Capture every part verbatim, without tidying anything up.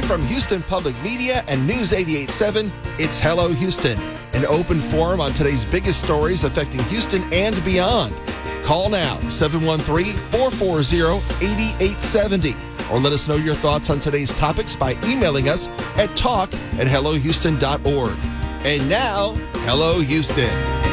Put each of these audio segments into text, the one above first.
from Houston Public Media and News eighty-eight point seven, it's Hello Houston, an open forum on today's biggest stories affecting Houston and beyond. Call now, seven one three, four four zero, eight eight seven zero, or let us know your thoughts on today's topics by emailing us at talk at hello houston dot org. And now, Hello Houston.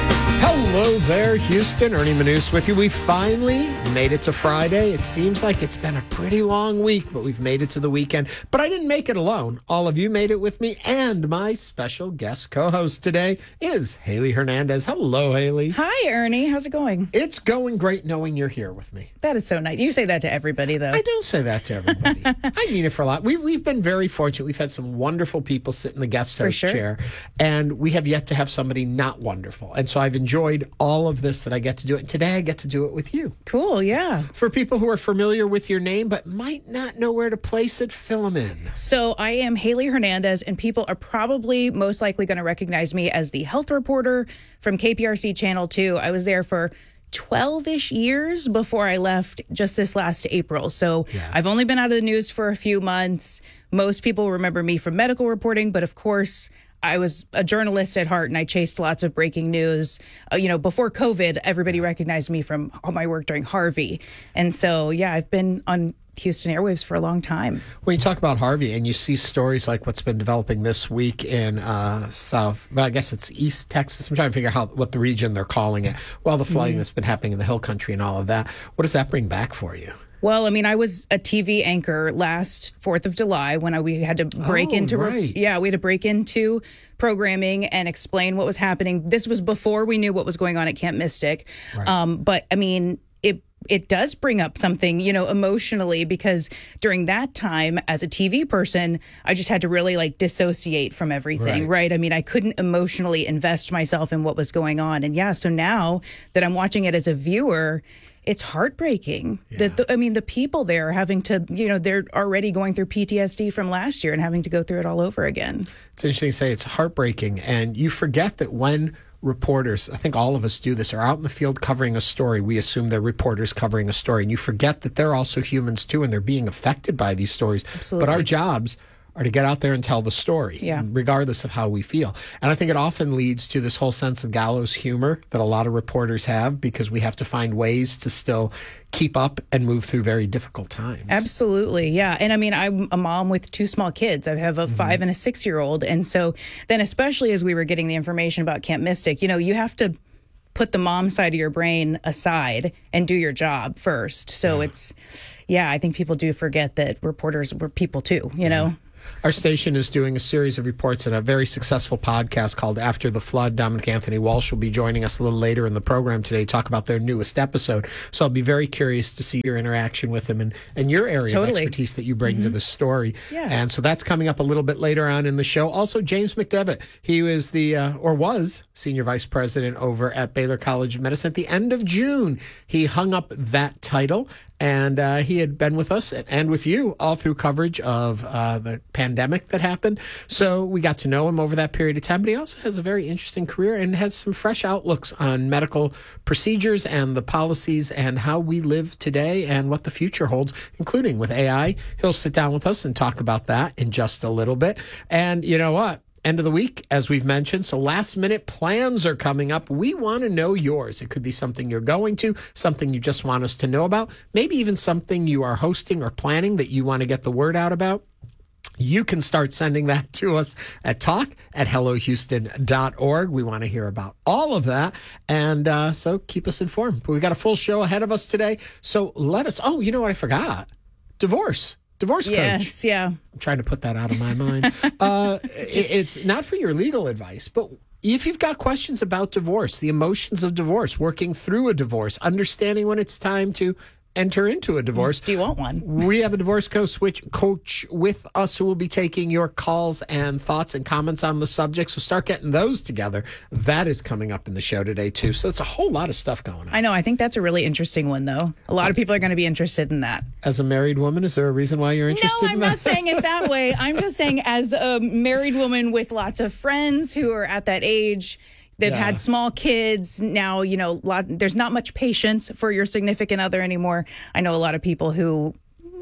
Hello there, Houston. Ernie Manous with you. We finally made it to Friday. It seems like it's been a pretty long week, but we've made it to the weekend. But I didn't make it alone. All of you made it with me, and my special guest co-host today is Haley Hernandez. Hello, Haley. Hi, Ernie. How's it going? It's going great knowing you're here with me. That is so nice. You say that to everybody, though. I don't say that to everybody. I mean it for a lot. We've, we've been very fortunate. We've had some wonderful people sit in the guest host sure. chair, and we have yet to have somebody not wonderful. And so I've enjoyed enjoyed all of this that I get to do it. Today I get to do it with you. Cool, yeah. For people who are familiar with your name but might not know where to place it, fill them in. So I am Haley Hernandez, and people are probably most likely going to recognize me as the health reporter from K P R C Channel two. I was there for twelve-ish years before I left just this last April. So yeah. I've only been out of the news for a few months. Most people remember me from medical reporting, but of course, I was a journalist at heart, and I chased lots of breaking news. Uh, you know, before COVID, everybody recognized me from all my work during Harvey. And so, yeah, I've been on Houston airwaves for a long time. When you talk about Harvey and you see stories like what's been developing this week in uh, South, well, I guess it's East Texas. I'm trying to figure out how, what the region they're calling it. Well, the flooding mm-hmm. that's been happening in the Hill Country and all of that. What does that bring back for you? Well, I mean, I was a T V anchor last fourth of July when I, we had to break oh, into, right. yeah, we had to break into programming and explain what was happening. This was before we knew what was going on at Camp Mystic. Right. Um, but I mean, it it does bring up something, you know, emotionally, because during that time as a T V person, I just had to really like dissociate from everything. Right. right? I mean, I couldn't emotionally invest myself in what was going on. And yeah, so now that I'm watching it as a viewer, it's heartbreaking yeah. that, the, I mean, the people there are having to, you know, they're already going through P T S D from last year and having to go through it all over again. It's interesting to say it's heartbreaking. And you forget that when reporters, I think all of us do this, are out in the field covering a story, we assume they're reporters covering a story. And you forget that they're also humans too, and they're being affected by these stories. Absolutely. But our jobs are to get out there and tell the story, yeah. regardless of how we feel. And I think it often leads to this whole sense of gallows humor that a lot of reporters have, because we have to find ways to still keep up and move through very difficult times. Absolutely, yeah. And I mean, I'm a mom with two small kids. I have a mm-hmm. five and a six-year-old. And so then especially as we were getting the information about Camp Mystic, you know, you have to put the mom side of your brain aside and do your job first. So yeah. it's, yeah, I think people do forget that reporters were people too, you yeah. know? Our station is doing a series of reports in a very successful podcast called After the Flood. Dominic Anthony Walsh will be joining us a little later in the program today to talk about their newest episode. So I'll be very curious to see your interaction with him and, and your area totally. of expertise that you bring mm-hmm. to the story. Yeah. And so that's coming up a little bit later on in the show. Also, James McDevitt. He was the, uh, or was, senior vice president over at Baylor College of Medicine. At the end of June, he hung up that title. And uh, he had been with us and with you all through coverage of uh, the pandemic that happened. So we got to know him over that period of time. But he also has a very interesting career and has some fresh outlooks on medical procedures and the policies and how we live today and what the future holds, including with A I. He'll sit down with us and talk about that in just a little bit. And you know what? End of the week, as we've mentioned, so last minute plans are coming up. We want to know yours. It could be something you're going to, something you just want us to know about, maybe even something you are hosting or planning that you want to get the word out about. You can start sending that to us at talk at hello houston dot org. We want to hear about all of that. And uh, so keep us informed. But we got a full show ahead of us today. So let us, oh, you know what I forgot? Divorce. Divorce coach. Yes, yeah. I'm trying to put that out of my mind. uh, it, it's not for your legal advice, but if you've got questions about divorce, the emotions of divorce, working through a divorce, understanding when it's time to enter into a divorce. Do you want one? We have a divorce coach coach with us who will be taking your calls and thoughts and comments on the subject. So start getting those together. That is coming up in the show today, too. So it's a whole lot of stuff going on. I know. I think that's a really interesting one, though. A lot of people are going to be interested in that. As a married woman, is there a reason why you're interested no, in that? No, I'm not saying it that way. I'm just saying as a married woman with lots of friends who are at that age, they've yeah. had small kids. Now, you know, lot, there's not much patience for your significant other anymore. I know a lot of people who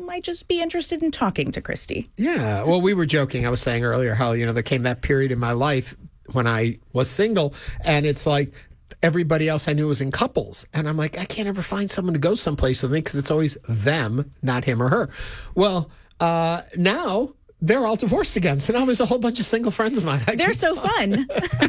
might just be interested in talking to Christy. Yeah. Well, we were joking. I was saying earlier how, you know, there came that period in my life when I was single, and it's like everybody else I knew was in couples. And I'm like, I can't ever find someone to go someplace with me because it's always them, not him or her. Well, uh, now they're all divorced again. So now there's a whole bunch of single friends of mine. I They're so fun.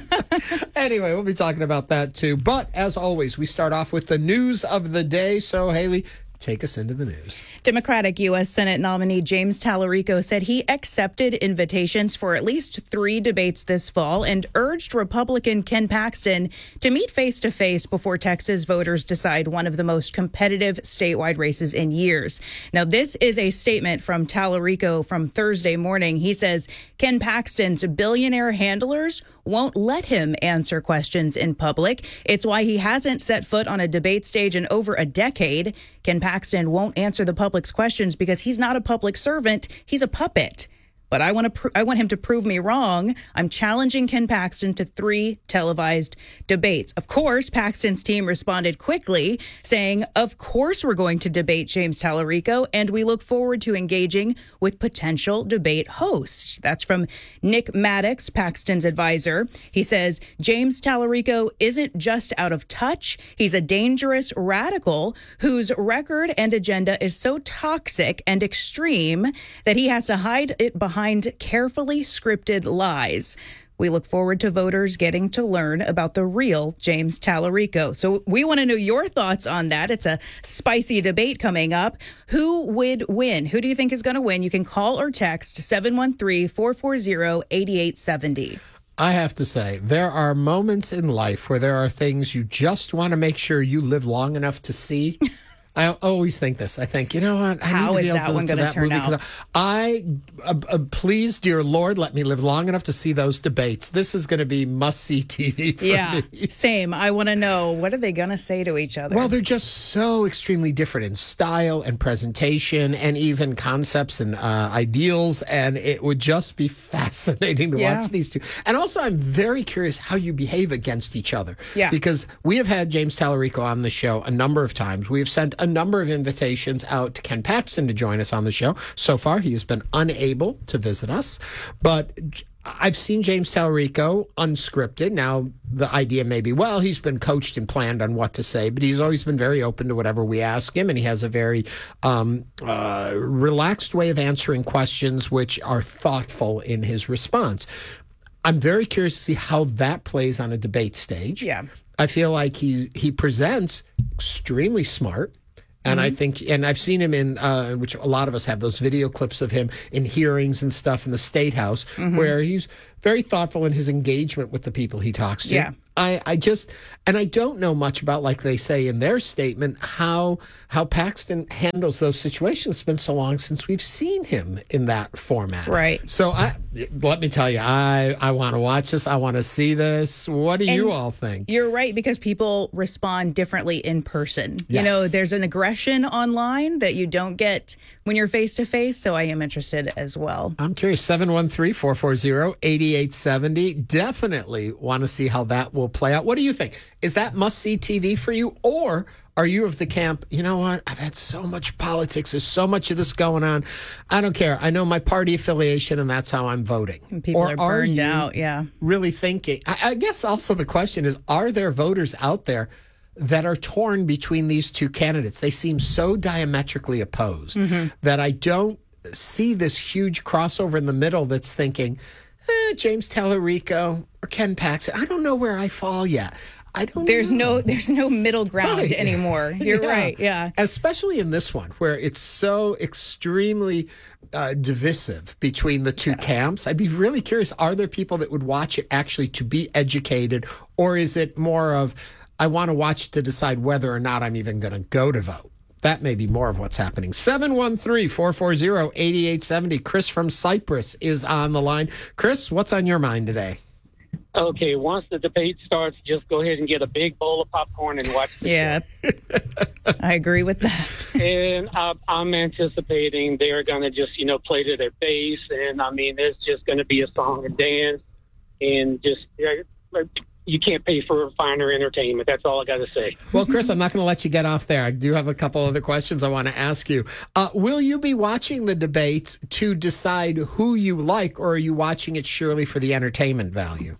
Anyway, we'll be talking about that too. But as always, we start off with the news of the day. So, Haley, take us into the news. Democratic U S Senate nominee James Tallarico said he accepted invitations for at least three debates this fall and urged Republican Ken Paxton to meet face-to-face before Texas voters decide one of the most competitive statewide races in years. Now, this is a statement from Tallarico from Thursday morning. He says Ken Paxton's billionaire handlers won't let him answer questions in public. It's why he hasn't set foot on a debate stage in over a decade. Ken Paxton won't answer the public's questions because he's not a public servant. He's a puppet. But I want to. Pr- I want him to prove me wrong. I'm challenging Ken Paxton to three televised debates. Of course, Paxton's team responded quickly, saying, "Of course, we're going to debate James Tallarico, and we look forward to engaging with potential debate hosts." That's from Nick Maddox, Paxton's advisor. He says James Tallarico isn't just out of touch; he's a dangerous radical whose record and agenda is so toxic and extreme that he has to hide it behind carefully scripted lies. We look forward to voters getting to learn about the real James Tallarico. So we want to know your thoughts on that. It's a spicy debate coming up. Who would win? Who do you think is going to win? You can call or text seven one three, four four zero, eight eight seven zero. I have to say, there are moments in life where there are things you just want to make sure you live long enough to see. I always think this. I think, you know what? I How need to is be able that to one look to gonna that turn movie out? 'cause I, uh, uh, please, dear Lord, let me live long enough to see those debates. This is going to be must-see T V for Yeah, me. same. I want to know, what are they going to say to each other? Well, they're just so extremely different in style and presentation and even concepts and uh, ideals. And it would just be fascinating to Yeah. watch these two. And also, I'm very curious how you behave against each other. Yeah. Because we have had James Tallarico on the show a number of times. We have sent a number of invitations out to Ken Paxton to join us on the show. So far, he has been unable to visit us. But I've seen James Tallarico unscripted. Now, the idea may be, well, he's been coached and planned on what to say, but he's always been very open to whatever we ask him, and he has a very um, uh, relaxed way of answering questions, which are thoughtful in his response. I'm very curious to see how that plays on a debate stage. Yeah. I feel like he he presents extremely smart. And I think, and I've seen him in, uh, which a lot of us have those video clips of him in hearings and stuff in the State House, where he's very thoughtful in his engagement with the people he talks to. Yeah. I, I just, and I don't know much about, like they say in their statement, how how Paxton handles those situations. It's been so long since we've seen him in that format. Right. So I, let me tell you, I, I want to watch this. I want to see this. What do And you all think? You're right, because people respond differently in person. You Yes. know, there's an aggression online that you don't get when you're face to face. So I am interested as well. I'm curious. seven one three, four four zero, eight eight seven zero. Definitely want to see how that will play out. What do you think? Is that must-see T V for you? Or are you of the camp, you know what? I've had so much politics. There's so much of this going on. I don't care. I know my party affiliation, and that's how I'm voting. And people Or are burned you out. Yeah. really thinking? I, I guess also the question is, are there voters out there that are torn between these two candidates? They seem so diametrically opposed that I don't see this huge crossover in the middle that's thinking, eh, James Tallarico or Ken Paxton. I don't know where I fall yet. I don't There's know. no there's no middle ground Right. anymore. You're Yeah. right. Yeah. Especially in this one where it's so extremely uh, divisive between the two camps. I'd be really curious, are there people that would watch it actually to be educated, or is it more of, I want to watch it to decide whether or not I'm even going to go to vote? That may be more of what's happening. seven one three, four four zero, eight eight seven zero. Chris from Cyprus is on the line. Chris, what's on your mind today? Okay, once the debate starts, just go ahead and get a big bowl of popcorn and watch the Yeah. I agree with that. show. And I, I'm anticipating they're going to just, you know, play to their base. And, I mean, it's just going to be a song and dance. And just, you can't pay for finer entertainment. That's all I got to say. Well, Chris, I'm not going to let you get off there. I do have a couple other questions I want to ask you. Uh, will you be watching the debates to decide who you like, or are you watching it surely for the entertainment value?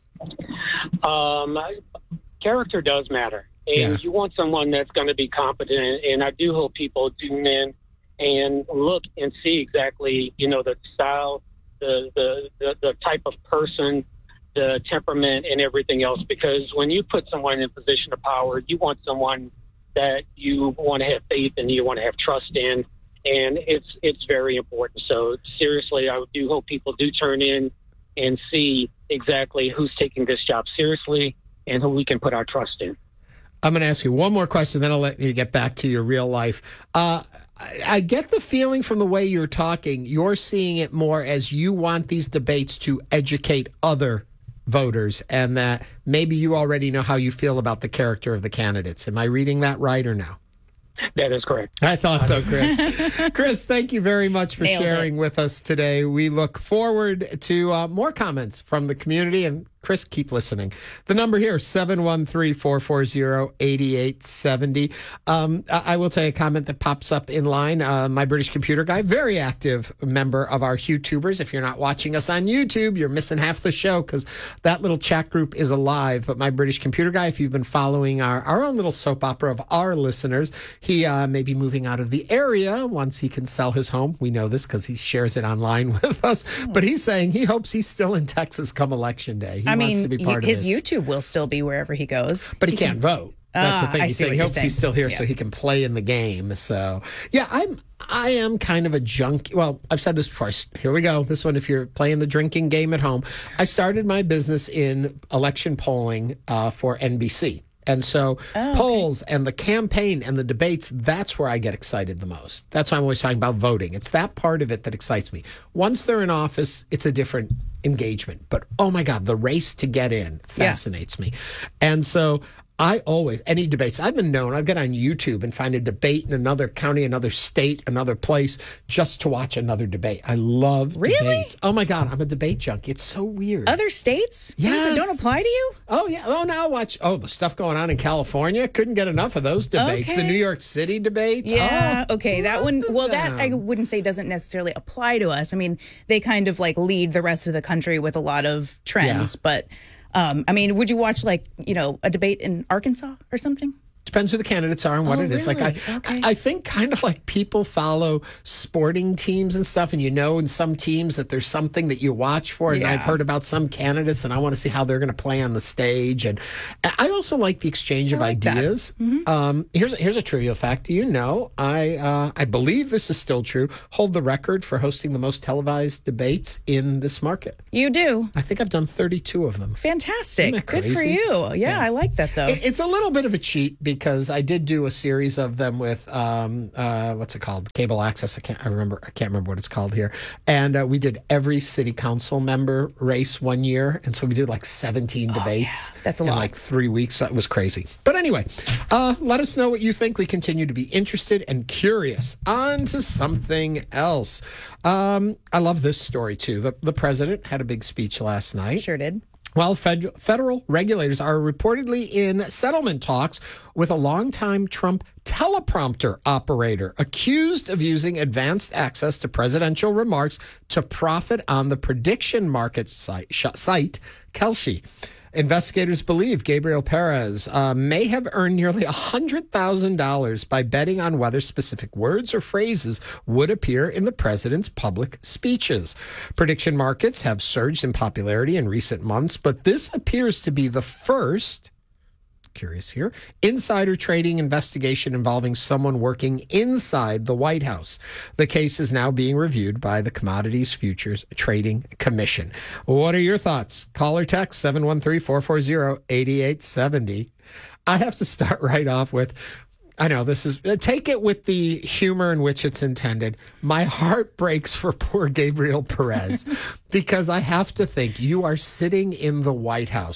Um, character does matter. And Yeah. you want someone that's going to be competent. And I do hope people tune in and look and see exactly, you know, the style, the, the, the, the type of person, the temperament, and everything else. Because when you put someone in a position of power, you want someone that you want to have faith in, you want to have trust in. And it's it's very important. So seriously, I do hope people do turn in and see exactly who's taking this job seriously and who we can put our trust in. I'm going to ask you one more question, then I'll let you get back to your real life. Uh, I, I get the feeling from the way you're talking, you're seeing it more as you want these debates to educate other voters, and that maybe you already know how you feel about the character of the candidates. Am I reading that right or no? That is correct. I thought so, Chris. Chris, thank you very much for Nailed sharing it. with us today. We look forward to uh, more comments from the community. And Chris, keep listening. The number here, seven one three, four four zero, eight eight seven zero. Um, I I will tell you a comment that pops up in line. Uh, my British computer guy, very active member of our YouTubers. If you're not watching us on YouTube, you're missing half the show because that little chat group is alive. But my British computer guy, if you've been following our, our own little soap opera of our listeners, he uh, may be moving out of the area once he can sell his home. We know this because he shares it online with us. But he's saying he hopes he's still in Texas come election day. He I wants mean, to be y- part his of this. YouTube will still be wherever he goes. But he can't vote. That's the Ah, thing. I He's see saying what he you're hopes he's saying. still here so Yeah. he can play in the game. So, yeah, I'm I am kind of a junkie. Well, I've said this before. I s- Here we go. This one, if you're playing the drinking game at home, I started my business in election polling uh, for N B C. And so Oh, polls and the campaign and the debates, that's where I get excited the most. That's why I'm always talking about voting. It's that part of it that excites me. Once they're in office, it's a different engagement. But oh my God, the race to get in fascinates me. And so I always, any debates, I've been known, I'd get on YouTube and find a debate in another county, another state, another place, just to watch another debate. I love Really? debates. Oh my God, I'm a debate junkie. It's so weird. Other states? Things that Yes. don't apply to you? Oh, yeah. Oh, now watch. Oh, the stuff going on in California. Couldn't get enough of those debates. The Okay. New York City debates. Yeah. Oh, okay. That one. love Well, that I them. wouldn't say doesn't necessarily apply to us. I mean, they kind of like lead the rest of the country with a lot of trends. Yeah. But um, I mean, would you watch like you know a debate in Arkansas or something? Depends who the candidates are and what Oh, it is. Like I, really? Okay. I think kind of like people follow sporting teams and stuff, and you know in some teams that there's something that you watch for. And Yeah. I've heard about some candidates, and I want to see how they're going to play on the stage. And I also like the exchange of like that. ideas. Um, here's here's a trivial fact. Do you know I uh, I believe this is still true. Hold the record for hosting the most televised debates in this market. You do. I think I've done thirty-two of them. Fantastic. Isn't that Good for crazy? you. Yeah, I like that though. It- It's a little bit of a cheat because I did do a series of them with um, uh, what's it called? Cable Access. I can't. I remember. I can't remember what it's called here. And uh, we did every city council member race one year, and so we did like seventeen debates. That's a in lot. like three weeks. It was crazy. But anyway, uh, let us know what you think. We continue to be interested and curious. On to something else. Um, I love this story too. The the president had a big speech last night. Sure did. Well, fed, federal regulators are reportedly in settlement talks with a longtime Trump teleprompter operator accused of using advanced access to presidential remarks to profit on the prediction market site, sh- site Kelsey. Investigators believe Gabriel Perez uh, may have earned nearly one hundred thousand dollars by betting on whether specific words or phrases would appear in the president's public speeches. Prediction markets have surged in popularity in recent months, but this appears to be the first, curious here, insider trading investigation involving someone working inside the White House. The case is now being reviewed by the Commodities Futures Trading Commission. What are your thoughts? Call or text seven one three, four four zero, eight eight seven zero. I have to start right off with, I know this is, take it with the humor in which it's intended. My heart breaks for poor Gabriel Perez because I have to think you are sitting in the White House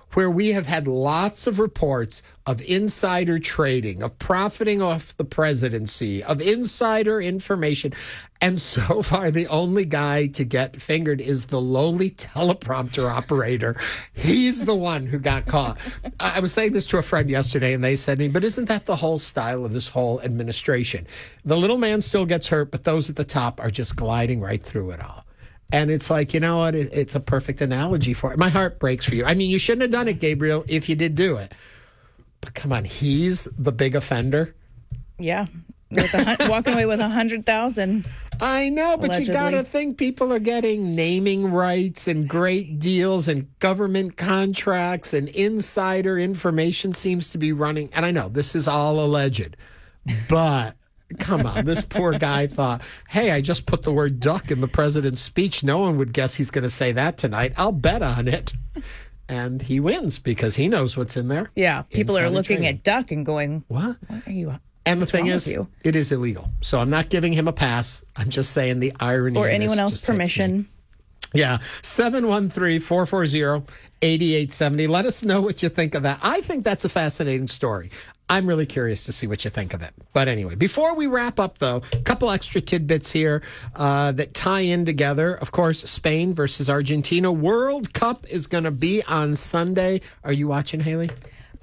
where we have had lots of reports of insider trading, of profiting off the presidency, of insider information. And so far, the only guy to get fingered is the lowly teleprompter operator. He's the one who got caught. I was saying this to a friend yesterday, and they said to me, but isn't that the whole style of this whole administration? The little man still gets hurt, but those at the top are just gliding right through it all. And it's like, you know what? It's a perfect analogy for it. My heart breaks for you. I mean, you shouldn't have done it, Gabriel, if you did do it. But come on, he's the big offender. Yeah. With a, walking away with a hundred thousand. I know, but allegedly. You got to think people are getting naming rights and great deals and government contracts and insider information seems to be running. And I know this is all alleged, but come on, this poor guy thought, hey, I just put the word duck in the president's speech. No one would guess he's going to say that tonight. I'll bet on it. And he wins because he knows what's in there. Yeah, people Insider are looking trading. at duck and going, What? What are you? And the What's thing wrong is, with you? it is illegal. So I'm not giving him a pass. I'm just saying the irony Or of anyone this else just hits me. permission. Yeah. seven one three, four four zero, eight eight seven zero. Let us know what you think of that. I think that's a fascinating story. I'm really curious to see what you think of it. But anyway, before we wrap up, though, a couple extra tidbits here uh, that tie in together. Of course, Spain versus Argentina. World Cup is going to be on Sunday. Are you watching, Haley?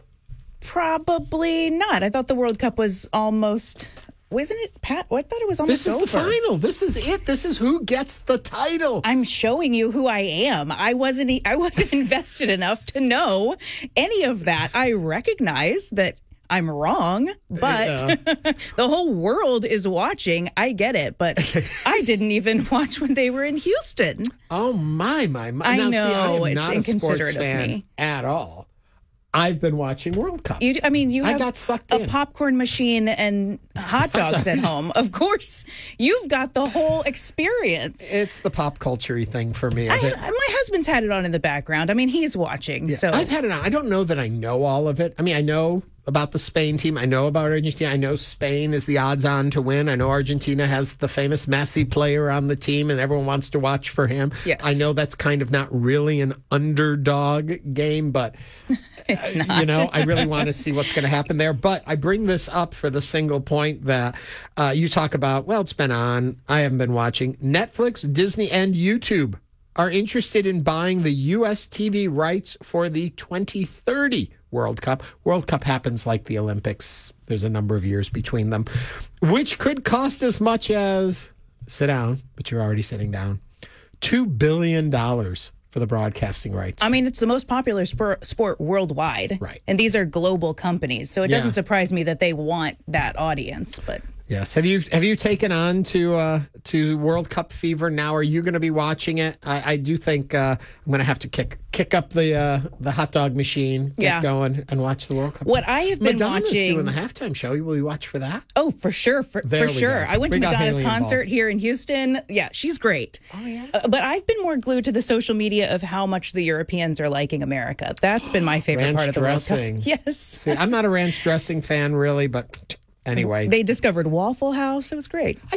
Probably not. I thought the World Cup was almost, wasn't it, Pat? I thought it was almost This is over. the final. This is it. This is who gets the title. I'm showing you who I am. I wasn't. I wasn't invested enough to know any of that. I recognize that I'm wrong, but Yeah. the whole world is watching. I get it, but I didn't even watch when they were in Houston. Oh, my, my, my. I Now, see, know, I am it's not a sports inconsiderate of fan me. at all. I've been watching World Cup. You, I mean, you I have got sucked a in. popcorn machine and hot dogs at home. Of course, you've got the whole experience. It's the pop culture-y thing for me. I, I think- my husband's had it on in the background. I mean, he's watching. So I've had it on. I don't know that I know all of it. I mean, I know about the Spain team. I know about Argentina. I know Spain is the odds-on to win. I know Argentina has the famous Messi player on the team, and everyone wants to watch for him. Yes. I know that's kind of not really an underdog game, but it's uh, not. you know, I really want to see what's going to happen there. But I bring this up for the single point that uh, you talk about. Well, it's been on. I haven't been watching. Netflix, Disney, and YouTube are interested in buying the U S T V rights for the twenty thirty World Cup. World Cup happens like the Olympics. There's a number of years between them, which could cost as much as, sit down, but you're already sitting down, two billion dollars for the broadcasting rights. I mean, it's the most popular sport, sport worldwide. Right. And these are global companies. So it Yeah. doesn't surprise me that they want that audience. But Yes. Have you have you taken on to uh, to World Cup fever now? Are you going to be watching it? I, I do think uh, I'm going to have to kick kick up the uh, the hot dog machine, get Yeah. going, and watch the World Cup. what I have been Madonna's watching. doing the halftime show. Will you watch for that? Oh, for sure. For, There for we sure. go. I went We to got Madonna's Haley concert involved. here in Houston. Yeah, she's great. Oh, yeah? Uh, but I've been more glued to the social media of how much the Europeans are liking America. That's been my favorite Ranch part of the dressing. World Cup. Yes. See, I'm not a ranch dressing fan, really, but anyway. They discovered Waffle House. It was great.